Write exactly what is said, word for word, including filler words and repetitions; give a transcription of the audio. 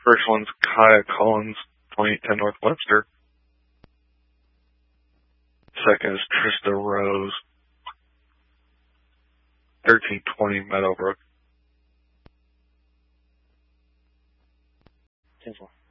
First one's Kaya Collins, twenty ten North Webster. Second is Trista Rose, thirteen twenty Meadowbrook. ten four.